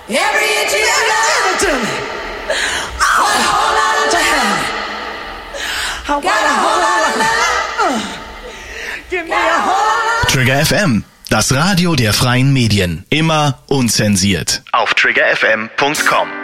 Every inch of your love to me. I want a whole lot of love. I got a whole lot of love. Give me a whole lot. Trigger FM, das Radio der freien Medien. Immer unzensiert. Auf triggerfm.com.